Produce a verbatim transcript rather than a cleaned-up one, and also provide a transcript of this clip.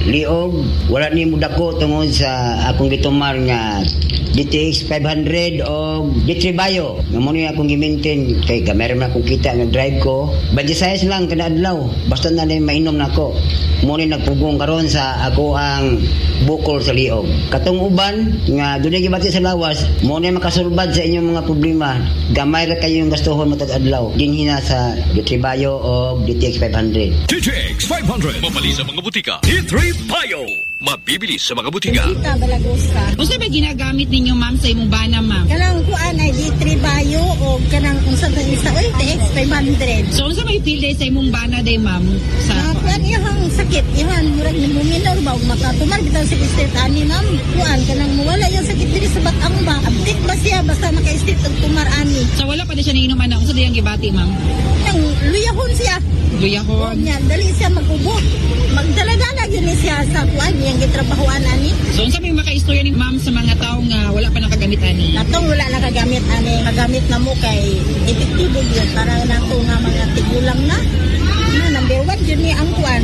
liog, wala ni mo dako tungod sa akong gitumar nga D T X five hundred o D three Bayo. Nga mo niya akong gi-maintain kay gamay man akong kita nga drive ko. Budget size lang kada adlaw. Basta na lang mainom nako. Mo ni nagpugong karon sa ako ang bukol sa liog. Katong uban nga dunay gibati sa lawas, mo ni makasulbad sa inyong mga problema. Gamay ra kayo yung gastuhon matag adlaw. Dinhina sa D three Bayo o D T X five hundred. D T X five hundred mabali sa mga butika. D three Bayo mabibili sa mga butika. Kita balagusa. Unsa ba ginagamit ninyo ma'am sa imong bana ma'am? Kanang kuan ay D three Bayo o kanang unsa ba isa oy D T X five hundred. So unsa may feel day sa imong bana day ma'am? Sa Ah, kuan ihang sakit ihan murag ni minor ba makatumar bitaw sa state ani ma'am. Kuan kanang mawala yung sakit diri sa batang ba. Abdik ba siya basta maka-state og tumar ani. so wala pa di siya niinom ana. Unsa diyang gibati ma'am? Nang luyahon siya. Luyahon. Nya dali siya mag-ubo. Magdala-dala gyud siya sa kuan yang gitrabahoan ani. So unsa may makaistorya ni ma'am sa mga tawo nga wala pa nakagamit ani? Natong wala nakagamit ani, magamit na mo kay epektibo gyud para nato nga mga tigulang na. Na number one gyud ni ang kuan.